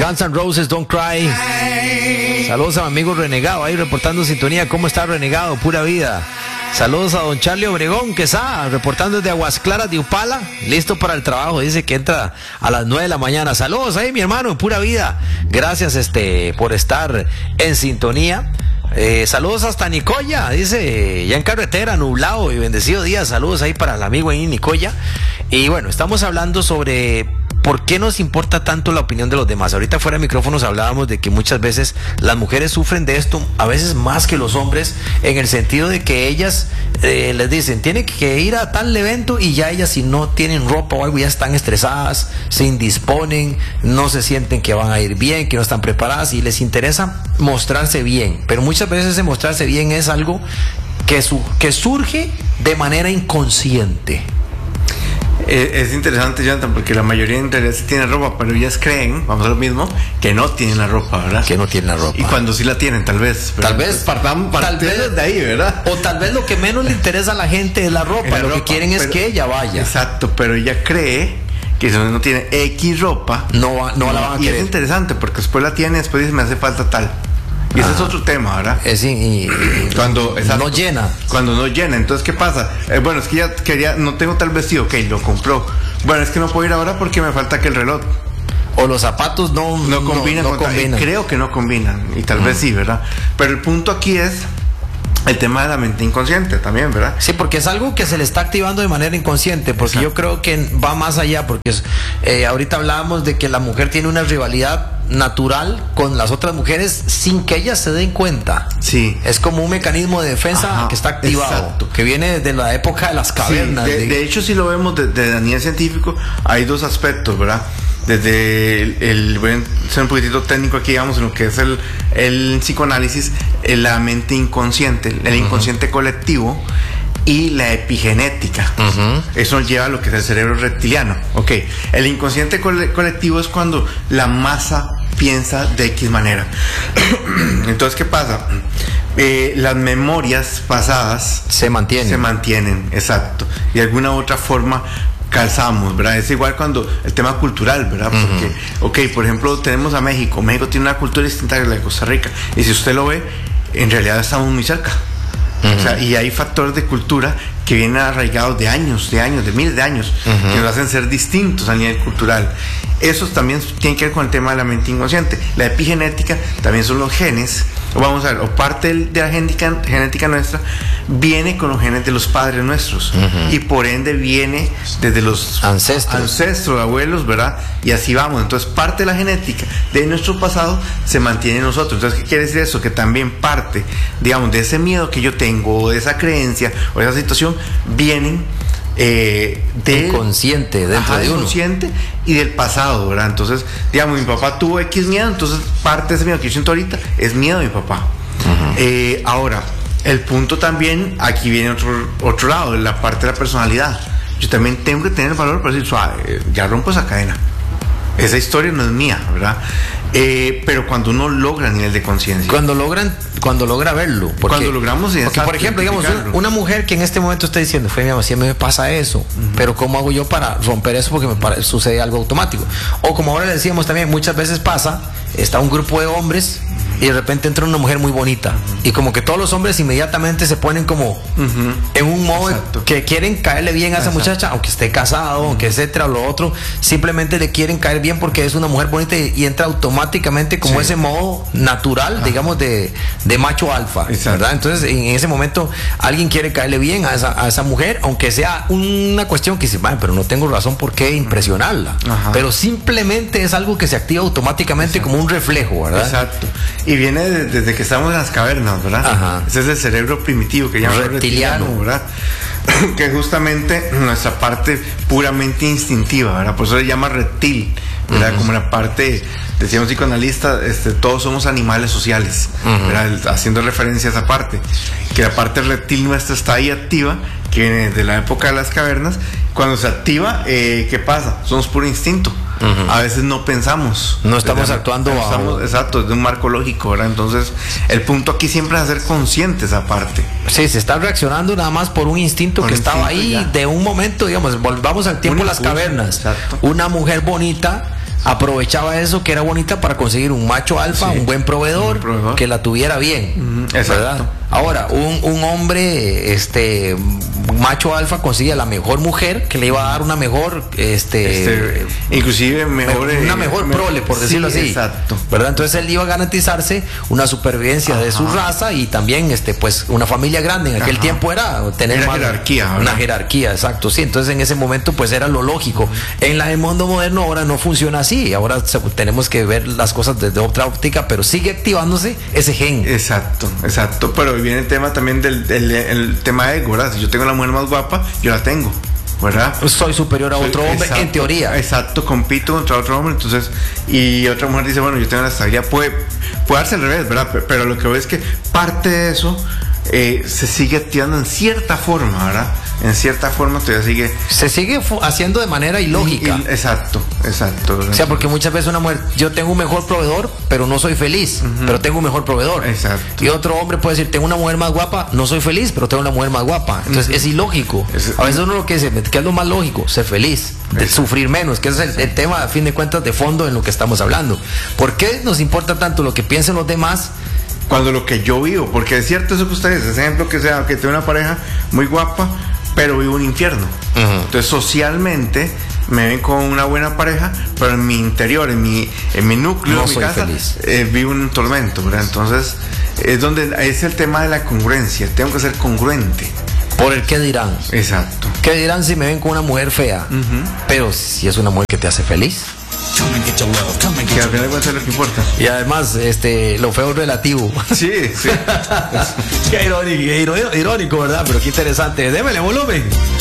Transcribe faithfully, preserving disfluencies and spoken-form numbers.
Guns N' Roses, Don't Cry. Saludos a mi amigo Renegado, ahí reportando sintonía. ¿Cómo está Renegado? Pura vida. Saludos a don Charlie Obregón, que está reportando desde Aguas Claras de Upala, listo para el trabajo, dice que entra a las nueve de la mañana. Saludos ahí, mi hermano, pura vida. Gracias este por estar en sintonía. Eh, saludos hasta Nicoya, dice, ya en carretera, nublado y bendecido día. Saludos ahí para el amigo ahí en Nicoya. Y bueno, estamos hablando sobre ¿por qué nos importa tanto la opinión de los demás? Ahorita fuera de micrófonos hablábamos de que muchas veces las mujeres sufren de esto, a veces más que los hombres, en el sentido de que ellas eh, les dicen, tienen que ir a tal evento y ya ellas si no tienen ropa o algo ya están estresadas, se indisponen, no se sienten que van a ir bien, que no están preparadas y les interesa mostrarse bien. Pero muchas veces ese mostrarse bien es algo que, su, que surge de manera inconsciente. Es interesante, Jonathan, porque la mayoría en realidad sí tiene ropa, pero ellas creen, vamos a lo mismo, que no tienen la ropa, ¿verdad? Que no tienen la ropa. Y cuando sí la tienen, tal vez. Tal vez. Partamos tal vez de ahí, ¿verdad? O tal vez lo que menos le interesa a la gente es la ropa. La lo ropa, que quieren pero, es que ella vaya. Exacto, pero ella cree que si no tiene X ropa, no, no, no la van a y querer. Es interesante, porque después la tiene y después dice, me hace falta tal. Y ese ah, es otro tema, ¿verdad? Es, y, y, cuando exacto, no llena. Cuando no llena. Entonces, ¿qué pasa? Eh, bueno, es que ya quería, no tengo tal vestido, ok, lo compró. Bueno, es que no puedo ir ahora porque me falta que el reloj. O los zapatos no, no combinan. No, no combinan. Creo que no combinan. Y tal mm. vez sí, ¿verdad? Pero el punto aquí es el tema de la mente inconsciente también, ¿verdad? Sí, porque es algo que se le está activando de manera inconsciente, porque exacto. Yo creo que va más allá, porque es, eh, ahorita hablábamos de que la mujer tiene una rivalidad natural con las otras mujeres sin que ellas se den cuenta. Sí. Es como un mecanismo de defensa Ajá, que está activado, exacto. Que viene desde la época de las cavernas. Sí, de, de hecho, si lo vemos desde de, de nivel científico, hay dos aspectos, ¿verdad? Desde el, el voy a ser un poquitito técnico aquí, digamos, en lo que es el, el psicoanálisis, la mente inconsciente, el inconsciente uh-huh. colectivo y la epigenética. Uh-huh. Eso nos lleva a lo que es el cerebro reptiliano. Ok, el inconsciente cole- colectivo es cuando la masa piensa de X manera. Entonces, ¿qué pasa? Eh, las memorias pasadas se mantienen. Se mantienen, exacto. Y de alguna u otra forma calzamos, ¿verdad? Es igual cuando el tema cultural, ¿verdad? Porque, uh-huh. ok, por ejemplo, tenemos a México. México tiene una cultura distinta de la de Costa Rica. Y si usted lo ve, en realidad estamos muy cerca. Uh-huh. O sea, y hay factores de cultura que vienen arraigados de años, de años, de miles de años, uh-huh. que nos hacen ser distintos a nivel cultural. Eso también tiene que ver con el tema de la mente inconsciente. La epigenética también son los genes, o vamos a ver, o parte de la genética, genética nuestra viene con los genes de los padres nuestros, uh-huh. y por ende viene desde los ancestros, ancestros, abuelos, ¿verdad? Y así vamos. Entonces parte de la genética de nuestro pasado se mantiene en nosotros. Entonces, ¿qué quiere decir eso? Que también parte, digamos, de ese miedo que yo tengo, o de esa creencia, o de esa situación, vienen eh, del inconsciente dentro ajá, de uno. Inconsciente y del pasado, ¿verdad? Entonces, digamos, mi papá tuvo X miedo, entonces parte de ese miedo que yo siento ahorita es miedo de mi papá. Uh-huh. Eh, ahora, el punto también, aquí viene otro, otro lado, la parte de la personalidad. Yo también tengo que tener valor para decir, suave, ya rompo esa cadena. Esa historia no es mía, ¿verdad? Eh, pero cuando uno logra nivel de conciencia. Cuando logran, cuando logra verlo. Porque, cuando logramos porque por ejemplo, digamos, una, una mujer que en este momento está diciendo, fue mi mamá, si a mí me pasa eso, uh-huh. pero ¿cómo hago yo para romper eso? Porque me para, sucede algo automático. O como ahora le decíamos también, muchas veces pasa, está un grupo de hombres y de repente entra una mujer muy bonita. Uh-huh. Y como que todos los hombres inmediatamente se ponen como uh-huh. en un modo Exacto. que quieren caerle bien a esa Exacto. muchacha, aunque esté casado, uh-huh. aunque etcétera, o lo otro, simplemente le quieren caer bien porque es una mujer bonita y, y entra automáticamente como sí. ese modo natural, uh-huh. digamos, de, de macho alfa, Exacto. ¿verdad? Entonces, en ese momento, alguien quiere caerle bien a esa, a esa mujer, aunque sea una cuestión que dice, bueno, pero no tengo razón por qué impresionarla. Uh-huh. Pero simplemente es algo que se activa automáticamente Exacto. como un reflejo, ¿verdad? Exacto. Y viene de, desde que estamos en las cavernas, ¿verdad? Ajá. Ese es el cerebro primitivo que llamamos reptiliano, reptiliano, ¿verdad? Que es justamente nuestra parte puramente instintiva, ¿verdad? Por eso se llama reptil, ¿verdad? Uh-huh. Como la parte, decíamos psicoanalista, este, todos somos animales sociales, uh-huh. ¿verdad? Haciendo referencia a esa parte, que la parte reptil nuestra está ahí activa, que viene de la época de las cavernas. Cuando se activa, eh, ¿qué pasa? Somos puro instinto. Uh-huh. A veces no pensamos. No estamos ¿verdad? actuando no estamos, bajo... Exacto, es de un marco lógico, ¿verdad? Entonces, el punto aquí siempre es hacer consciente esa parte. Sí, se está reaccionando nada más por un instinto por que instinto, estaba ahí ya. De un momento, digamos, volvamos al tiempo de las cavernas. Exacto. Una mujer bonita aprovechaba eso que era bonita para conseguir un macho alfa, sí, un buen proveedor, un proveedor que la tuviera bien, mm, ¿verdad? Ahora, un, un hombre, este, macho alfa consigue a la mejor mujer que le iba a dar una mejor, este, este inclusive mejor, una mejor me, prole, por decirlo sí, así, exacto, ¿verdad? Entonces él iba a garantizarse una supervivencia, ajá, de su raza y también, este, pues, una familia grande. En aquel, ajá, tiempo era tener una más, jerarquía, ¿verdad? Una jerarquía, exacto, sí. Entonces en ese momento, pues, era lo lógico. En la, el mundo moderno ahora no funciona así. Ahora se, tenemos que ver las cosas desde otra óptica, pero sigue activándose ese gen. Exacto, exacto. Pero viene el tema también del, del el tema de ego, ¿verdad? Si yo tengo la mujer más guapa, yo la tengo, ¿verdad? Soy superior a Soy, otro hombre, exacto, en teoría. Exacto, compito contra otro hombre, entonces, y otra mujer dice, bueno, yo tengo la estabilidad, puede, puede darse al revés, ¿verdad? Pero lo que veo es que parte de eso eh, se sigue activando en cierta forma, ¿verdad? En cierta forma todavía sigue... Se sigue haciendo de manera ilógica. Y, y, exacto, exacto. O sea, porque muchas veces una mujer, yo tengo un mejor proveedor, pero no soy feliz, uh-huh, pero tengo un mejor proveedor. Exacto. Y otro hombre puede decir, tengo una mujer más guapa, no soy feliz, pero tengo una mujer más guapa. Entonces, uh-huh, es ilógico. Es, a veces uno lo que dice, ¿qué es lo más lógico? Ser feliz, de sufrir menos, que ese es el, el tema, a fin de cuentas, de fondo en lo que estamos hablando. ¿Por qué nos importa tanto lo que piensen los demás? Cuando lo que yo vivo, porque es cierto eso que ustedes, ese ejemplo que sea, que tengo una pareja muy guapa, pero vivo un infierno. Uh-huh. Entonces, socialmente me ven con una buena pareja, pero en mi interior, en mi, en mi núcleo, no en mi soy casa, feliz. Eh, vivo un tormento, ¿verdad? Entonces, es donde es el tema de la congruencia. Tengo que ser congruente. Por el qué dirán. Exacto. ¿Qué dirán si me ven con una mujer fea? Uh-huh. Pero si es una mujer que te hace feliz. Que al final de cuentas es lo que importa. Y además, este, lo feo es relativo. Sí, sí. Qué irónico, irónico, ¿verdad? Pero qué interesante. Démele volumen.